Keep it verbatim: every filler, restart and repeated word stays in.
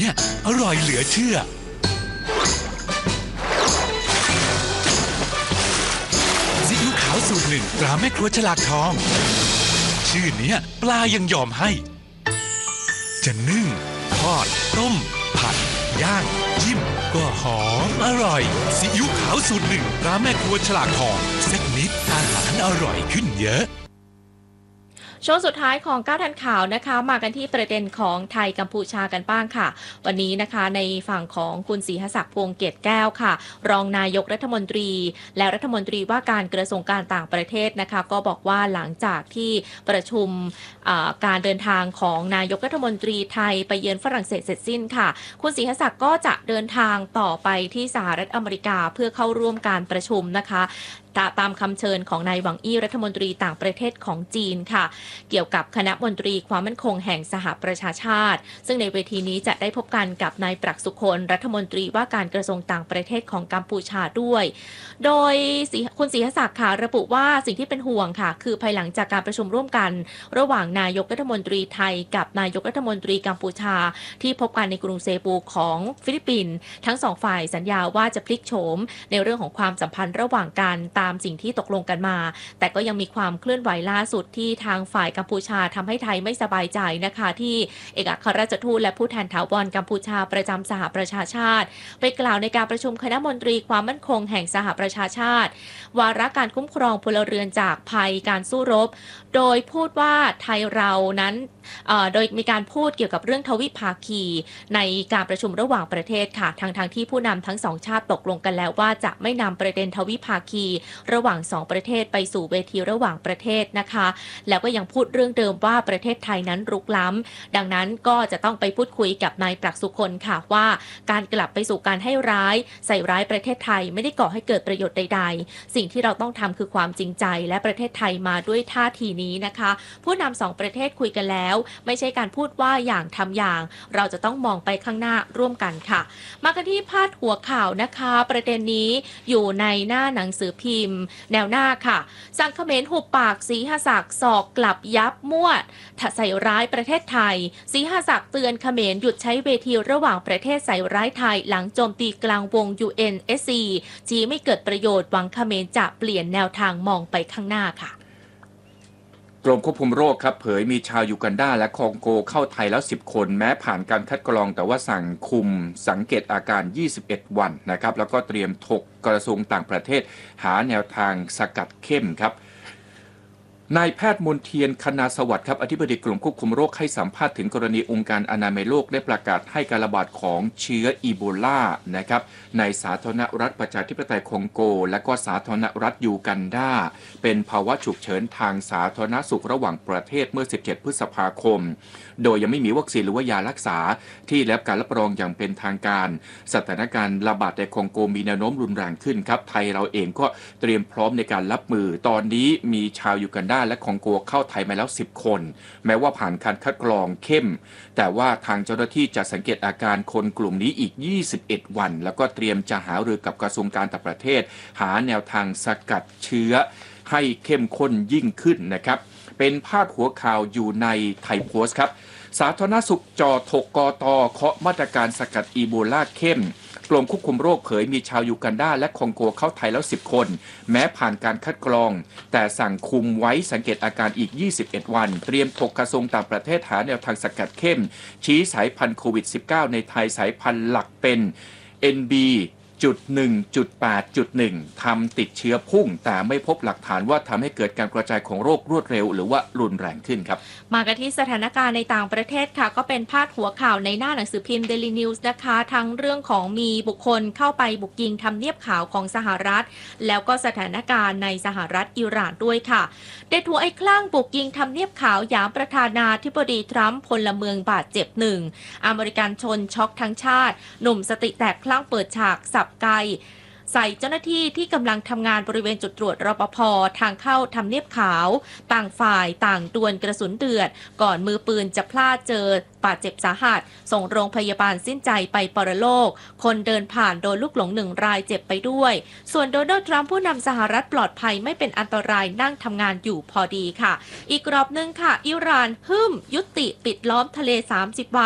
นี้อร่อยเหลือเชื่อซีอิ๊วขาวสูตรหนึ่งตราแม่ครัวฉลากทองชื่อเนี้ยปลายังยอมให้จะนึ่งทอดต้มผัดย่างจิ้มก็หอมอร่อยซีอิ๊วขาวสูตรหนึ่งตราแม่ครัวฉลากทองสักนิดอาหารอร่อยขึ้นเยอะช่วงสุดท้ายของก้าวทันข่าวนะคะมากันที่ประเด็นของไทยกัมพูชากันบ้างค่ะวันนี้นะคะในฝั่งของคุณศรีหศักดิ์พวงเกตแก้วค่ะรองนายกรัฐมนตรีและรัฐมนตรีว่าการกระทรวงการต่างประเทศนะคะก็บอกว่าหลังจากที่ประชุมการเดินทางของนายกรัฐมนตรีไทยไปเยือนฝรั่งเศสเสร็จสิ้นค่ะคุณศรีหศักดิ์ก็จะเดินทางต่อไปที่สหรัฐอเมริกาเพื่อเข้าร่วมการประชุมนะคะตามคำเชิญของนายหวังอี้รัฐมนตรีต่างประเทศของจีนค่ะเกี่ยวกับคณะมนตรีความมั่นคงแห่งสหประชาชาติซึ่งในเวทีนี้จะได้พบกันกับนายปรักษ์สุคนรัฐมนตรีว่าการกระทรวงต่างประเทศของกัมพูชาด้วยโดยคุณศรีหศักดิ์ค่ะระบุว่าสิ่งที่เป็นห่วงค่ะคือภายหลังจากการประชุมร่วมกันระหว่างนายกรัฐมนตรีไทยกับนายกรัฐมนตรีกัมพูชาที่พบกันในกรุงเซบูของฟิลิปปินส์ทั้งสองฝ่ายสัญญาว่าจะพลิกโฉมในเรื่องของความสัมพันธ์ระหว่างกันตามสิ่งที่ตกลงกันมาแต่ก็ยังมีความเคลื่อนไหวล่าสุดที่ทางฝ่ายกัมพูชาทำให้ไทยไม่สบายใจนะคะที่เอกอัครราชทูตและผู้แทนถาวรกัมพูชาประจำสหประชาชาติไปกล่าวในการประชุมคณะมนตรีความมั่นคงแห่งสหประชาชาติวาระการคุ้มครองพลเรือนจากภัยการสู้รบโดยพูดว่าไทยเรานั้นโดยมีการพูดเกี่ยวกับเรื่องทวิภาคีในการประชุมระหว่างประเทศค่ะทางทางที่ผู้นำทั้งสองชาติตกลงกันแล้วว่าจะไม่นำประเด็นทวิภาคีระหว่างสองประเทศไปสู่เวทีระหว่างประเทศนะคะแล้วก็ยังพูดเรื่องเดิมว่าประเทศไทยนั้นรุกล้ำดังนั้นก็จะต้องไปพูดคุยกับนายปรักษ์สุคนค่ะว่าการกลับไปสู่การให้ร้ายใส่ร้ายประเทศไทยไม่ได้ก่อให้เกิดประโยชน์ใดๆสิ่งที่เราต้องทำคือความจริงใจและประเทศไทยมาด้วยท่าทีนี้นะคะผู้นำสองประเทศคุยกันแล้วไม่ใช่การพูดว่าอย่างทำอย่างเราจะต้องมองไปข้างหน้าร่วมกันค่ะมากันที่พาดหัวข่าวนะคะประเด็นนี้อยู่ในหน้าหนังสือพิมพ์แนวหน้าค่ะสั่งเขมรหุบปากศรีหศักดิ์สอกกลับยับมั่วใส่ร้ายประเทศไทยศรีหศักดิ์เตือนเขมรหยุดใช้เวทีระหว่างประเทศใส่ร้ายไทยหลังโจมตีกลางวง ยู เอ็น เอส ซี ชี้ไม่เกิดประโยชน์หวังเขมรจะเปลี่ยนแนวทางมองไปข้างหน้าค่ะกรมควบคุมโรคครับเผยมีชาวยูกันดาและคองโกเข้าไทยแล้วสิบคนแม้ผ่านการคัดกรองแต่ว่าสั่งคุมสังเกตอาการยี่สิบเอ็ดวันนะครับแล้วก็เตรียมถกกระทรวงต่างประเทศหาแนวทางสกัดเข้มครับนายแพทย์มนเทียนคณาสวัสดิ์ครับอธิบดีกรมควบคุมโรคให้สัมภาษณ์ถึงกรณีองค์การอนามัยโลกได้ประกาศให้การระบาดของเชื้ออีโบลานะครับในสาธารณรัฐประชาธิปไตยคองโกและก็สาธารณรัฐยูกันดาเป็นภาวะฉุกเฉินทางสาธารณสุขระหว่างประเทศเมื่อสิบเจ็ดพฤษภาคมโดยยังไม่มีวัคซีนหรือว่ายารักษาที่ได้รับการรับรองอย่างเป็นทางการสถานการณ์ระบาดในคองโกมีแนวโน้มรุนแรงขึ้นครับไทยเราเองก็เตรียมพร้อมในการรับมือตอนนี้มีชาวยูกันดาและคองโกเข้าไทยมาแล้วสิบคนแม้ว่าผ่านการคัดกรองเข้มแต่ว่าทางเจ้าหน้าที่จะสังเกตอาการคนกลุ่มนี้อีกยี่สิบเอ็ดวันแล้วก็เตรียมจะหารือกับกระทรวงการต่างประเทศหาแนวทางสกัดเชื้อให้เข้มข้นยิ่งขึ้นนะครับเป็นพาดหัวข่าวอยู่ในไทยโพสต์ครับสาธารณสุขจอถกกตเคาะมาตรการสกัดอีโบลาเข้มกรมควบคุมโรคเผยมีชาวยูกันดาและคองโกเข้าไทยแล้วสิบคนแม้ผ่านการคัดกรองแต่สั่งคุมไว้สังเกตอาการอีกยี่สิบเอ็ดวันเตรียมถกกระทรวงต่างประเทศหาแนวทางสกัดเข้มชี้สายพันธุ์โควิด สิบเก้า ในไทยสายพันธุ์หลักเป็น เอ็น บี จุด หนึ่ง จุด แปด จุด หนึ่ง ทำติดเชื้อพุ่งแต่ไม่พบหลักฐานว่าทำให้เกิดการกระจายของโรครวดเร็วหรือว่ารุนแรงขึ้นครับมากันที่สถานการณ์ในต่างประเทศค่ะก็เป็นพาดหัวข่าวในหน้าหนังสือพิมพ์ Daily News นะคะทั้งเรื่องของมีบุคคลเข้าไปบุกยิงทำเนียบขาวของสหรัฐแล้วก็สถานการณ์ในสหรัฐอิหร่านด้วยค่ะเด็ดหัวไอ้คลั่งบุกยิงทำเนียบขาวหยามประธานาธิบดีทรัมป์พลเมืองบาดเจ็บหนึ่งอเมริกันชนช็อกทั้งชาติหนุ่มสติแตกคลั่งเปิดฉากสับไกใส่เจ้าหน้าที่ที่กำลังทำงานบริเวณจุดตรวจรปภ.ทางเข้าทำเนียบขาวต่างฝ่ายต่างดวลกระสุนเดือดก่อนมือปืนจะพลาดเจอบาดเจ็บสาหัสส่งโรงพยาบาลสิ้นใจไปปรโลกคนเดินผ่านโดนลูกหลงหนึ่งรายเจ็บไปด้วยส่วนโดนัลด์ทรัมป์ผู้นำสหรัฐปลอดภัยไม่เป็นอันตรายนั่งทำงานอยู่พอดีค่ะอีกรอบนึงค่ะอิหร่านหึ่มยุติปิดล้อมทะเลสามสิบวัน